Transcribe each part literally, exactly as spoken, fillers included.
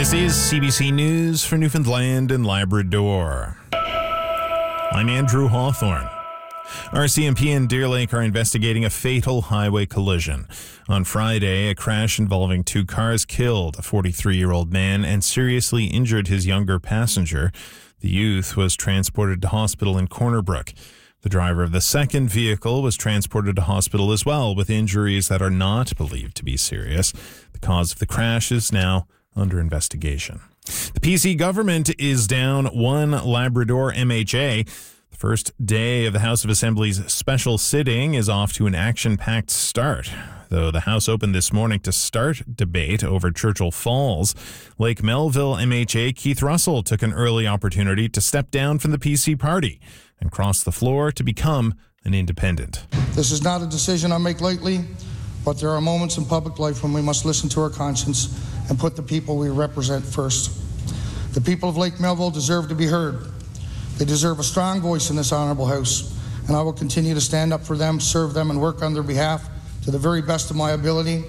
This is C B C News for Newfoundland and Labrador. I'm Andrew Hawthorne. R C M P and Deer Lake are investigating a fatal highway collision. On Friday, a crash involving two cars killed a forty-three-year-old man and seriously injured his younger passenger. The youth was transported to hospital in Corner Brook. The driver of the second vehicle was transported to hospital as well with injuries that are not believed to be serious. The cause of the crash is now under investigation. The P C government is down one Labrador M H A. The first day of the House of Assembly's special sitting is off to an action-packed start. Though the House opened this morning to start debate over Churchill Falls, Lake Melville M H A Keith Russell took an early opportunity to step down from the P C party and cross the floor to become an independent. This is not a decision I make lightly, but there are moments in public life when we must listen to our conscience and put the people we represent first. The people of Lake Melville deserve to be heard. They deserve a strong voice in this honourable House, and I will continue to stand up for them, serve them, and work on their behalf to the very best of my ability.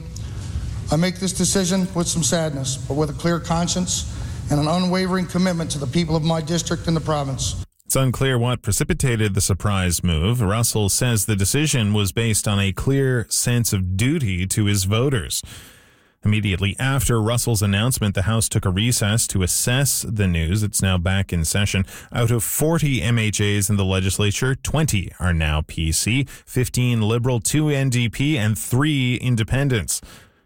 I make this decision with some sadness, but with a clear conscience and an unwavering commitment to the people of my district and the province. It's unclear what precipitated the surprise move. Russell says the decision was based on a clear sense of duty to his voters. Immediately after Russell's announcement, the House took a recess to assess the news. It's now back in session. Out of forty M H As in the legislature, twenty are now P C, fifteen Liberal, two N D P, and three Independents.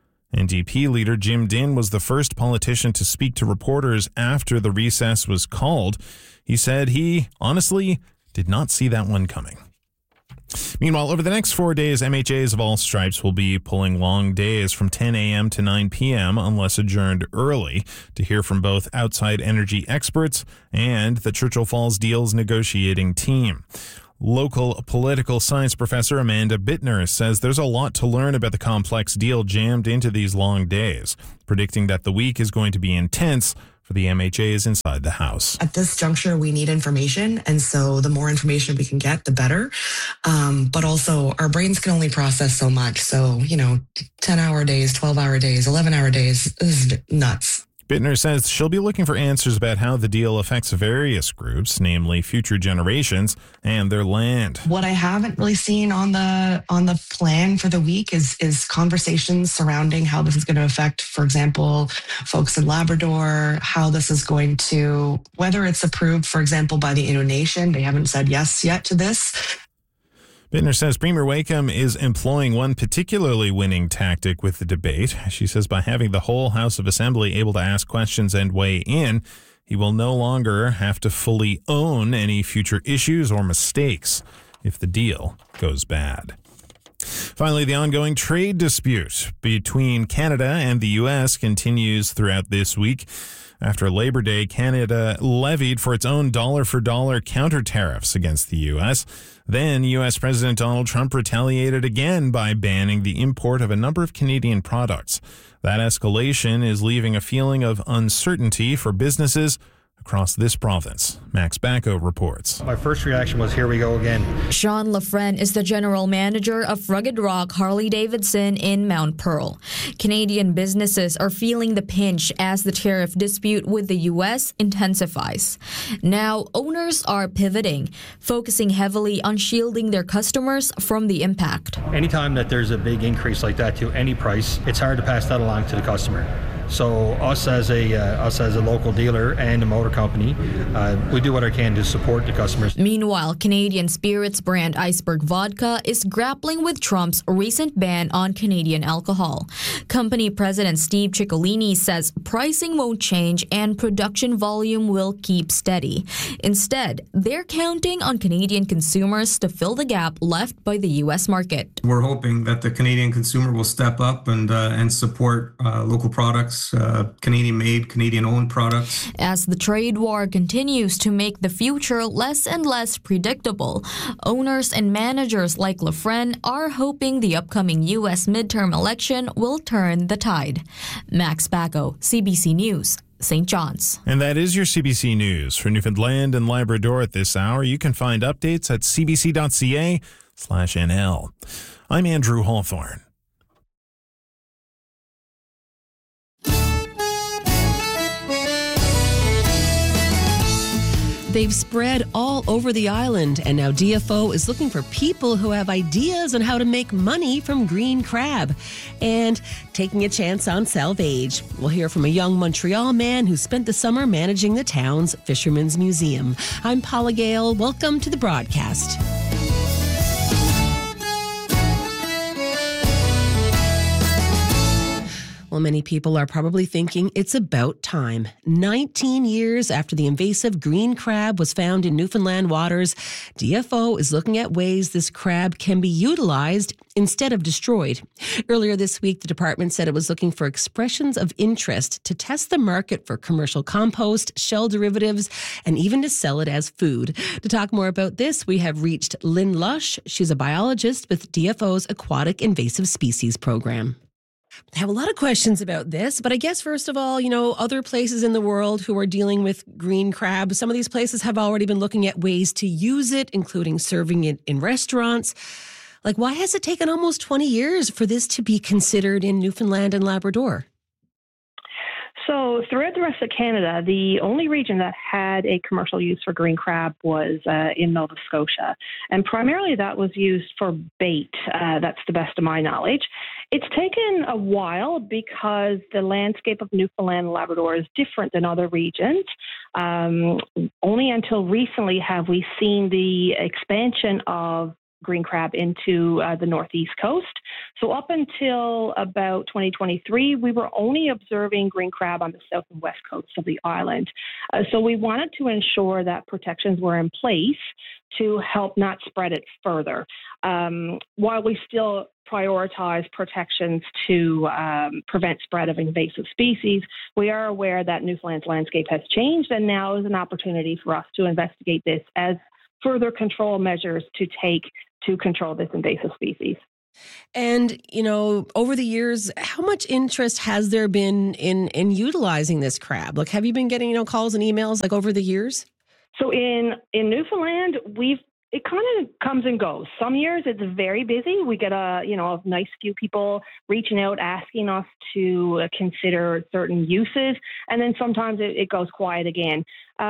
N D P leader Jim Dinn was the first politician to speak to reporters after the recess was called. He said he, honestly, did not see that one coming. Meanwhile, over the next four days, M H As of all stripes will be pulling long days from ten a.m. to nine p.m. unless adjourned early to hear from both outside energy experts and the Churchill Falls deals negotiating team. Local political science professor Amanda Bittner says there's a lot to learn about the complex deal jammed into these long days, predicting that the week is going to be intense for the M H As inside the House. At this juncture, we need information, and so the more information we can get, the better. Um, but also, our brains can only process so much. So, you know, ten-hour days, twelve-hour days, eleven-hour days, this is nuts. Bittner says she'll be looking for answers about how the deal affects various groups, namely future generations and their land. What I haven't really seen on the on the plan for the week is is conversations surrounding how this is going to affect, for example, folks in Labrador, how this is going to, whether it's approved, for example, by the Innu Nation. They haven't said yes yet to this. Bittner says Premier Wakeham is employing one particularly winning tactic with the debate. She says by having the whole House of Assembly able to ask questions and weigh in, he will no longer have to fully own any future issues or mistakes if the deal goes bad. Finally, the ongoing trade dispute between Canada and the U S continues throughout this week. After Labor Day, Canada levied for its own dollar-for-dollar counter tariffs against the U S. Then U S President Donald Trump retaliated again by banning the import of a number of Canadian products. That escalation is leaving a feeling of uncertainty for businesses across this province. Max Bacco reports. My first reaction was, here we go again. Sean LaFrenne is the general manager of Rugged Rock Harley-Davidson in Mount Pearl. Canadian businesses are feeling the pinch as the tariff dispute with the U S intensifies. Now, owners are pivoting, focusing heavily on shielding their customers from the impact. Anytime that there's a big increase like that to any price, it's hard to pass that along to the customer. So us as a uh, us as a local dealer and a motor company, uh, we do what I can to support the customers. Meanwhile, Canadian spirits brand Iceberg Vodka is grappling with Trump's recent ban on Canadian alcohol. Company president Steve Ciccolini says pricing won't change and production volume will keep steady. Instead, they're counting on Canadian consumers to fill the gap left by the U S market. We're hoping that the Canadian consumer will step up and uh, and support uh, local products. Uh, Canadian-made, Canadian-owned products. As the trade war continues to make the future less and less predictable, owners and managers like LaFrenne are hoping the upcoming U S midterm election will turn the tide. Max Bacco, C B C News, Saint John's. And that is your C B C News. For Newfoundland and Labrador at this hour, you can find updates at cbc.ca slash NL. I'm Andrew Hawthorne. They've spread all over the island, and now D F O is looking for people who have ideas on how to make money from green crab and taking a chance on salvage. We'll hear from a young Montreal man who spent the summer managing the town's Fisherman's Museum. I'm Paula Gale. Welcome to the broadcast. Well, many people are probably thinking it's about time. nineteen years after the invasive green crab was found in Newfoundland waters, D F O is looking at ways this crab can be utilized instead of destroyed. Earlier this week, the department said it was looking for expressions of interest to test the market for commercial compost, shell derivatives, and even to sell it as food. To talk more about this, we have reached Lynn Lush. She's a biologist with D F O's Aquatic Invasive Species Program. I have a lot of questions about this, but I guess first of all, you know, other places in the world who are dealing with green crab, some of these places have already been looking at ways to use it, including serving it in restaurants. Like, why has it taken almost twenty years for this to be considered in Newfoundland and Labrador? So throughout the rest of Canada, the only region that had a commercial use for green crab was uh, in Nova Scotia. And primarily that was used for bait. Uh, that's the best of my knowledge. It's taken a while because the landscape of Newfoundland and Labrador is different than other regions. Um, only until recently have we seen the expansion of green crab into uh, the northeast coast. So up until about twenty twenty-three, we were only observing green crab on the south and west coasts of the island. Uh, so we wanted to ensure that protections were in place to help not spread it further. Um, while we still prioritize protections to um, prevent spread of invasive species, we are aware that Newfoundland's landscape has changed, and now is an opportunity for us to investigate this as further control measures to take to control this invasive species. And, you know, over the years, how much interest has there been in, in utilizing this crab? Like, have you been getting, you know, calls and emails like over the years? So in, in Newfoundland, we've it kind of comes and goes. Some years it's very busy. We get a, you know, a nice few people reaching out, asking us to consider certain uses. And then sometimes it, it goes quiet again.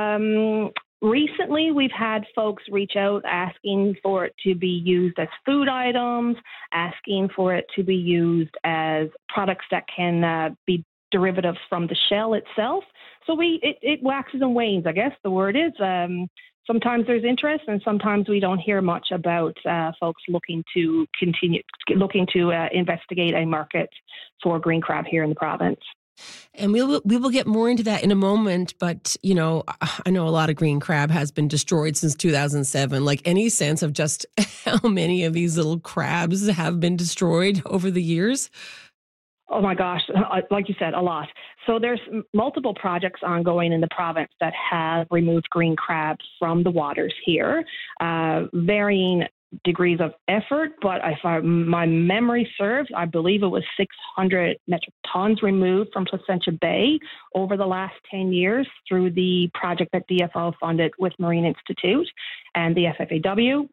Um, Recently, we've had folks reach out asking for it to be used as food items, asking for it to be used as products that can uh, be derivatives from the shell itself. So we it, it waxes and wanes, I guess the word is. Um, sometimes there's interest, and sometimes we don't hear much about uh, folks looking to continue, looking to uh, investigate a market for green crab here in the province. And we will, we will get more into that in a moment. But, you know, I know a lot of green crab has been destroyed since two thousand seven. Like, any sense of just how many of these little crabs have been destroyed over the years? Oh, my gosh. Like you said, a lot. So there's multiple projects ongoing in the province that have removed green crabs from the waters here, uh, varying degrees of effort, but if I, my memory serves, I believe it was six hundred metric tons removed from Placentia Bay over the last ten years through the project that D F O funded with Marine Institute and the F F A W.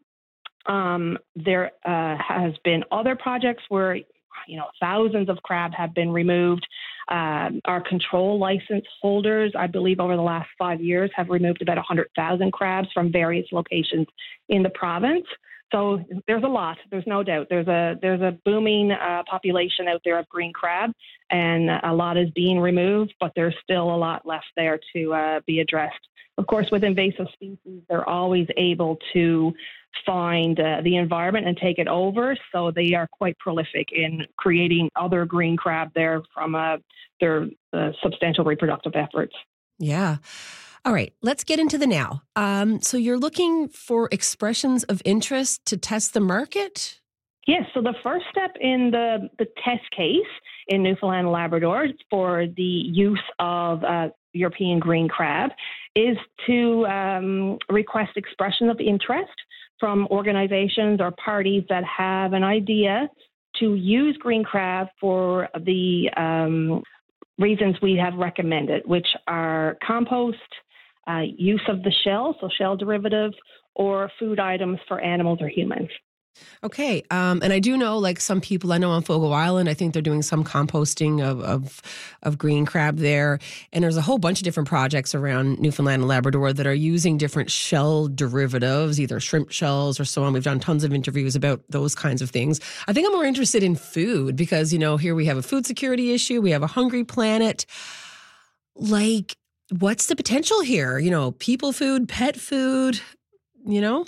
Um, there uh, has been other projects where, you know, thousands of crab have been removed. Um, our control license holders, I believe over the last five years, have removed about one hundred thousand crabs from various locations in the province. So there's a lot. There's no doubt. There's a there's a booming uh, population out there of green crab, and a lot is being removed, but there's still a lot left there to uh, be addressed. Of course, with invasive species, they're always able to find uh, the environment and take it over, so they are quite prolific in creating other green crab there from uh, their uh, substantial reproductive efforts. Yeah. All right, let's get into the now. Um, so you're looking for expressions of interest to test the market? Yes, so the first step in the, the test case in Newfoundland and Labrador for the use of uh, European green crab is to um, request expression of interest from organizations or parties that have an idea to use green crab for the um, reasons we have recommended, which are compost, Uh, use of the shell, so shell derivatives, or food items for animals or humans. Okay. Um, and I do know, like some people I know on Fogo Island, I think they're doing some composting of, of of green crab there. And there's a whole bunch of different projects around Newfoundland and Labrador that are using different shell derivatives, either shrimp shells or so on. We've done tons of interviews about those kinds of things. I think I'm more interested in food because, you know, here we have a food security issue. We have a hungry planet. Like, what's the potential here? You know, people food, pet food, you know?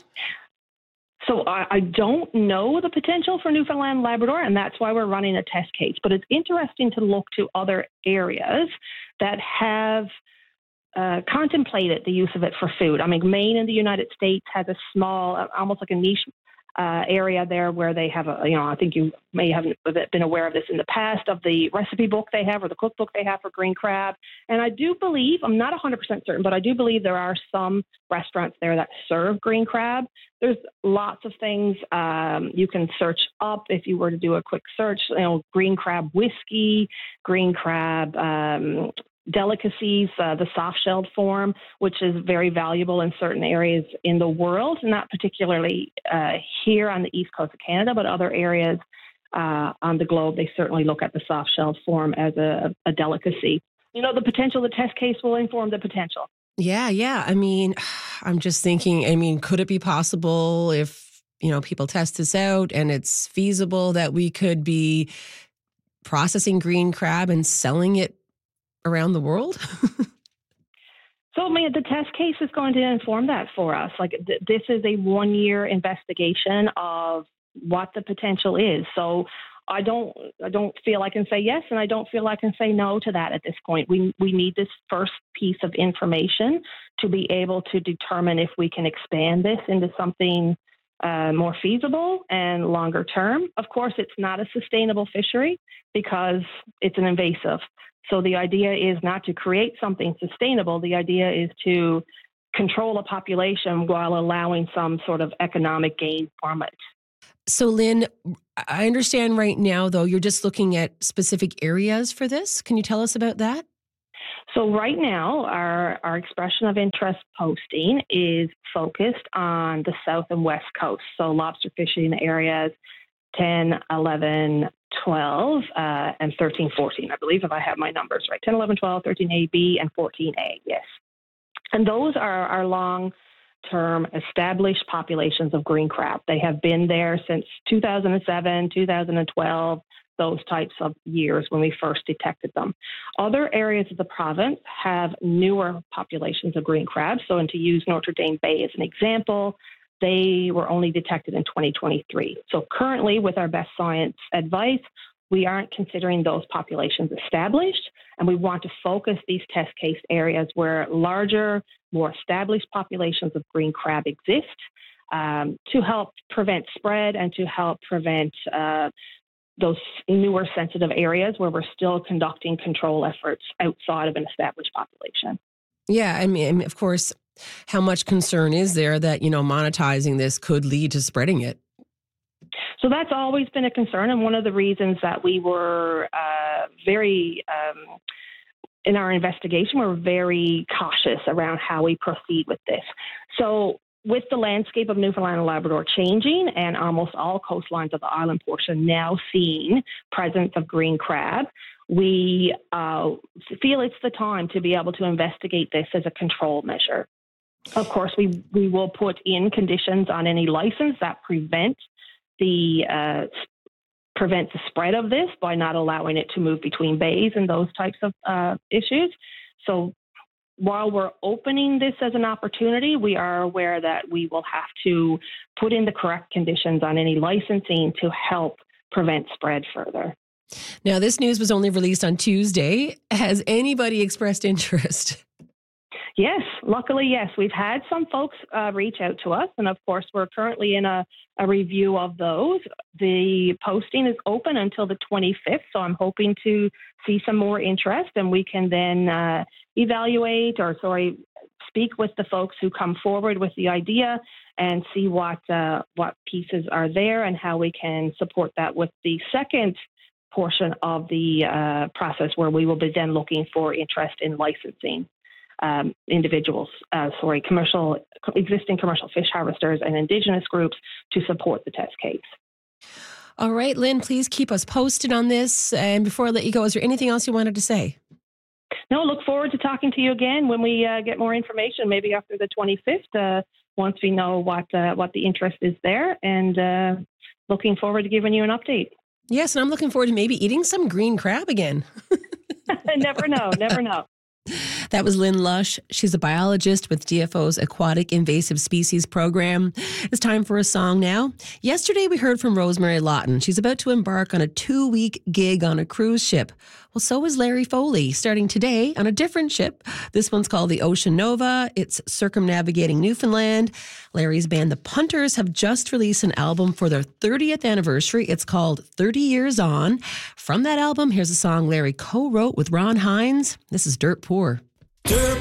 So I, I don't know the potential for Newfoundland and Labrador, and that's why we're running a test case. But it's interesting to look to other areas that have uh, contemplated the use of it for food. I mean, Maine in the United States has a small, almost like a niche uh, area there where they have a, you know, I think you may have been aware of this in the past, of the recipe book they have or the cookbook they have for green crab. And I do believe, I'm not one hundred percent certain, but I do believe there are some restaurants there that serve green crab. There's lots of things um, you can search up if you were to do a quick search, you know, green crab whiskey, green crab um, delicacies, uh, the soft-shelled form, which is very valuable in certain areas in the world, not particularly uh, here on the east coast of Canada, but other areas uh, on the globe. They certainly look at the soft-shelled form as a, a delicacy. You know, the potential, the test case will inform the potential. Yeah, yeah. I mean, I'm just thinking, I mean, could it be possible if, you know, people test this out and it's feasible that we could be processing green crab and selling it around the world? So, I mean, the test case is going to inform that for us. Like, th- this is a one-year investigation of what the potential is. So, I don't, I don't feel I can say yes, and I don't feel I can say no to that at this point. We we need this first piece of information to be able to determine if we can expand this into something uh, more feasible and longer term. Of course, it's not a sustainable fishery because it's an invasive. So the idea is not to create something sustainable. The idea is to control a population while allowing some sort of economic gain from it. So, Lynn, I understand right now, though, you're just looking at specific areas for this. Can you tell us about that? So right now, our, our expression of interest posting is focused on the south and west coast. So lobster fishing areas ten, eleven, twelve, uh, and thirteen, fourteen, I believe, if I have my numbers right. ten, eleven, twelve, thirteen A, B, and fourteen A, yes. And those are our long-term established populations of green crab. They have been there since two thousand seven, two thousand twelve, those types of years when we first detected them. Other areas of the province have newer populations of green crab. So, and to use Notre Dame Bay as an example, they were only detected in twenty twenty-three. So currently, with our best science advice, we aren't considering those populations established, and we want to focus these test case areas where larger, more established populations of green crab exist um, to help prevent spread and to help prevent uh, those newer sensitive areas where we're still conducting control efforts outside of an established population. Yeah, I mean, of course, how much concern is there that, you know, monetizing this could lead to spreading it? So that's always been a concern, and one of the reasons that we were uh, very, um, in our investigation, we're very cautious around how we proceed with this. So with the landscape of Newfoundland and Labrador changing and almost all coastlines of the island portion now seeing presence of green crab, we uh, feel it's the time to be able to investigate this as a control measure. Of course, we, we will put in conditions on any license that prevent the uh, prevent the spread of this by not allowing it to move between bays and those types of uh, issues. So while we're opening this as an opportunity, we are aware that we will have to put in the correct conditions on any licensing to help prevent spread further. Now, this news was only released on Tuesday. Has anybody expressed interest? Yes, luckily, yes. We've had some folks uh, reach out to us, and of course, we're currently in a, a review of those. The posting is open until the twenty-fifth, so I'm hoping to see some more interest, and we can then uh, evaluate or, sorry, speak with the folks who come forward with the idea and see what uh, what pieces are there and how we can support that with the second portion of the uh, process, where we will be then looking for interest in licensing. um, individuals, uh, sorry, commercial, existing commercial fish harvesters and Indigenous groups to support the test case. All right, Lynn, please keep us posted on this. And before I let you go, is there anything else you wanted to say? No, look forward to talking to you again when we uh, get more information, maybe after the twenty-fifth, uh, once we know what uh, what the interest is there, and uh, looking forward to giving you an update. Yes, and I'm looking forward to maybe eating some green crab again. Never know, never know. That was Lynn Lush. She's a biologist with D F O's Aquatic Invasive Species Program. It's time for a song now. Yesterday, we heard from Rosemary Lawton. She's about to embark on a two-week gig on a cruise ship. Well, so is Larry Foley, starting today on a different ship. This one's called the Ocean Nova. It's circumnavigating Newfoundland. Larry's band, The Punters, have just released an album for their thirtieth anniversary. It's called thirty years On. From that album, here's a song Larry co-wrote with Ron Hines. This is Dirt Poor. Dirt